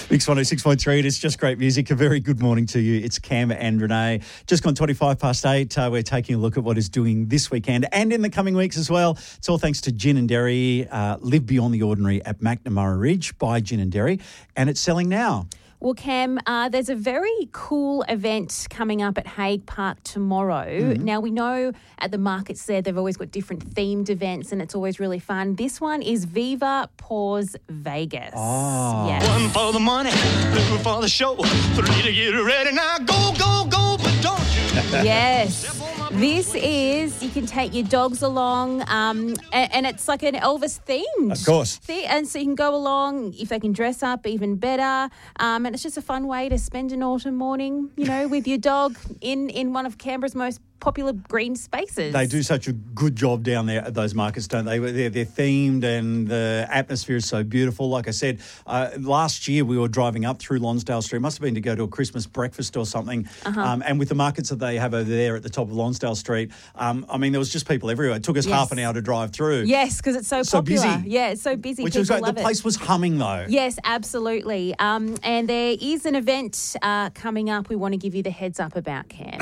Mix 106.3, it's just great music. A very good morning to you. It's Cam and Renee. Just gone 25 past 8. We're taking a look at what is doing this weekend and in the coming weeks as well. It's all thanks to Gin and Dairy. Live Beyond the Ordinary at Macnamara Ridge by Gin and Dairy, and it's selling now. Well, Cam, there's a very cool event coming up at Hague Park tomorrow. Mm-hmm. Now, we know at the markets there, they've always got different themed events and it's always really fun. This one is Viva Paws Vegas. Oh. Yeah. One for the money, two for the show, three to get ready. Now go, go, go, but don't you? Yes. This is, you can take your dogs along and it's like an Elvis themed. Of course. And so you can go along, if they can dress up, even better. And it's just a fun way to spend an autumn morning, you know, with your dog in one of Canberra's most popular green spaces. They do such a good job down there at those markets, don't they? They're themed and the atmosphere is so beautiful. Like I said, last year we were driving up through Lonsdale Street. It must have been to go to a Christmas breakfast or something. And with the markets that they have over there at the top of Lonsdale Street, I mean, there was just people everywhere. It took us half an hour to drive through. Yes, because it's so popular. Busy. Yeah, it's so busy. Which people was great. love The place was humming though. Yes, absolutely. And there is an event coming up we want to give you the heads up about, Cam.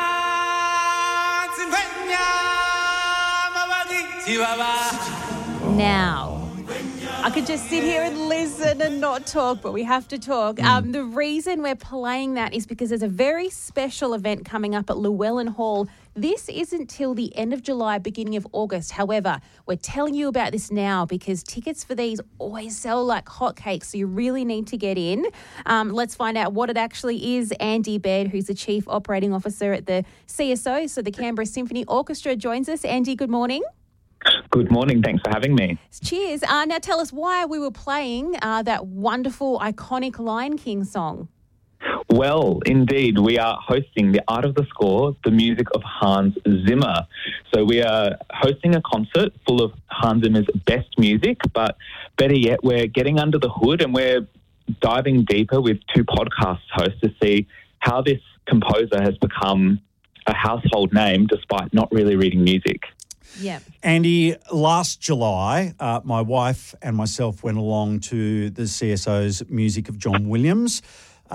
Now, I could just sit here and listen and not talk, but we have to talk. The reason we're playing that is because there's a very special event coming up at Llewellyn Hall. This isn't till the end of July, beginning of August. However, we're telling you about this now because tickets for these always sell like hotcakes, so you really need to get in. Let's find out what it actually is. Andy Baird, who's the Chief Operating Officer at the CSO, so the Canberra Symphony Orchestra, joins us. Andy, good morning. Good morning. Thanks for having me. Cheers. Now tell us why we were playing that wonderful, iconic Lion King song. Well, indeed, we are hosting the Art of the Score, the music of Hans Zimmer. So we are hosting a concert full of Hans Zimmer's best music, but better yet, we're getting under the hood and we're diving deeper with two podcast hosts to see how this composer has become a household name despite not really reading music. Yeah. Andy, last July, my wife and myself went along to the CSO's music of John Williams.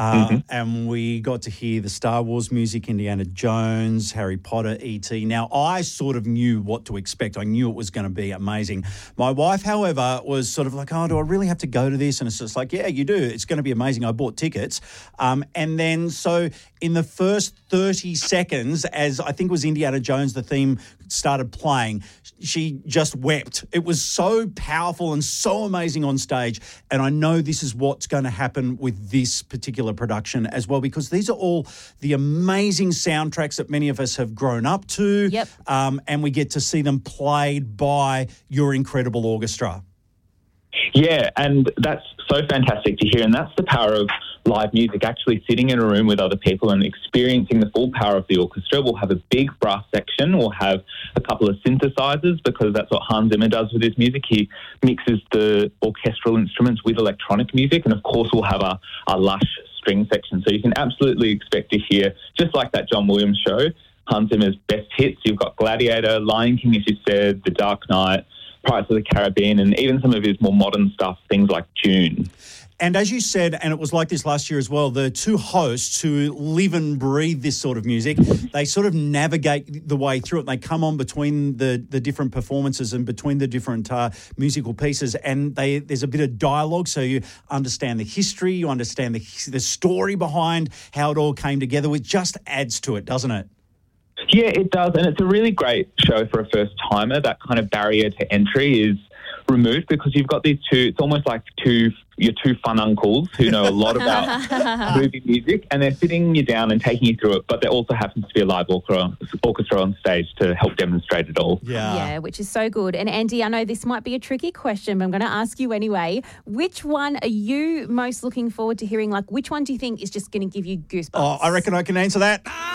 And we got to hear the Star Wars music, Indiana Jones, Harry Potter, E.T. Now, I sort of knew what to expect. I knew it was going to be amazing. My wife, however, was sort of like, oh, do I really have to go to this? And it's just like, yeah, you do. It's going to be amazing. I bought tickets. And then so in the first 30 seconds, as I think it was Indiana Jones, the theme started playing, she just wept. It was so powerful and so amazing on stage. And I know this is what's going to happen with this particular production as well, because these are all the amazing soundtracks that many of us have grown up to. Yep. And we get to see them played by your incredible orchestra. Yeah, and that's so fantastic to hear. And that's the power of live music, actually sitting in a room with other people and experiencing the full power of the orchestra. We'll have a big brass section. We'll have a couple of synthesizers because that's what Hans Zimmer does with his music. He mixes the orchestral instruments with electronic music. And, of course, we'll have a lush string section. So you can absolutely expect to hear, just like that John Williams show, Hans Zimmer's best hits. You've got Gladiator, Lion King, as you said, The Dark Knight, Pirates of the Caribbean, and even some of his more modern stuff, things like Dune. And as you said, and it was like this last year as well, the two hosts who live and breathe this sort of music, they sort of navigate the way through it. They come on between the different performances and between the different musical pieces, and there's a bit of dialogue, so you understand the history, you understand the story behind how it all came together, which just adds to it, doesn't it? Yeah, it does, and it's a really great show for a first-timer. That kind of barrier to entry is removed because you've got these two, it's almost like your two fun uncles who know a lot about movie music, and they're sitting you down and taking you through it, but there also happens to be a live orchestra on stage to help demonstrate it all. Yeah, which is so good. And Andy, I know this might be a tricky question, but I'm going to ask you anyway. Which one are you most looking forward to hearing? Like, which one do you think is just going to give you goosebumps? Oh, I reckon I can answer that.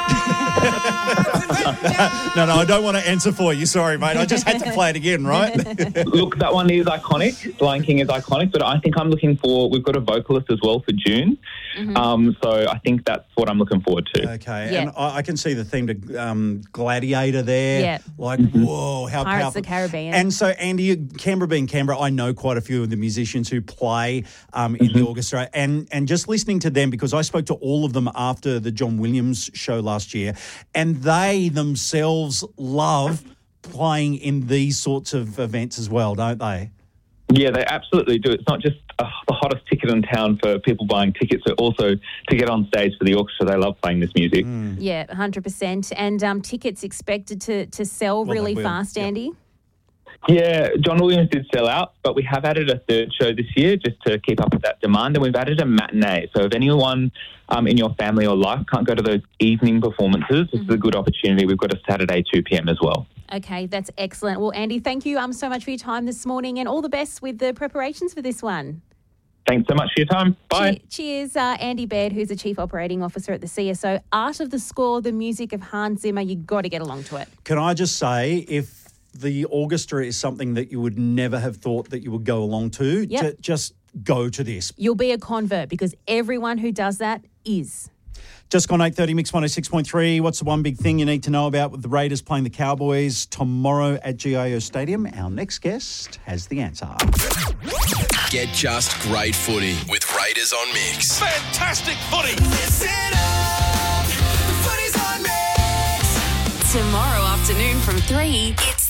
No, I don't want to answer for you. Sorry, mate. I just had to play it again, right? Look, that one is iconic. Lion King is iconic, but I think I'm looking for, we've got a vocalist as well for June. So I think that's what I'm looking forward to. Okay. Yeah. And I can see the theme to Gladiator there. Yeah. Like, whoa, how Pirates powerful. of the Caribbean. And so, Andy, Canberra being Canberra, I know quite a few of the musicians who play in the orchestra. And just listening to them, because I spoke to all of them after the John Williams show last year, and they themselves love playing in these sorts of events as well, don't they? Yeah, they absolutely do. It's not just the hottest ticket in town for people buying tickets, but also to get on stage for the orchestra. They love playing this music. Yeah, 100%. And tickets expected to sell really they will. fast, Yep. Andy? Yeah, John Williams did sell out, but we have added a third show this year just to keep up with that demand, and we've added a matinee. So if anyone in your family or life can't go to those evening performances, this is a good opportunity. We've got a Saturday 2 p.m. as well. Okay, that's excellent. Well, Andy, thank you so much for your time this morning, and all the best with the preparations for this one. Thanks so much for your time. Bye. Cheers, Andy Baird, who's the Chief Operating Officer at the CSO. Art of the Score, the music of Hans Zimmer, you got to get along to it. Can I just say, if the orchestra is something that you would never have thought that you would go along to, just go to this. You'll be a convert because everyone who does that is. Just gone 8:30, Mix 106.3. What's the one big thing you need to know about with the Raiders playing the Cowboys tomorrow at GIO Stadium? Our next guest has the answer. Get just great footy with Raiders on Mix. Fantastic footy. Tomorrow afternoon from 3, it's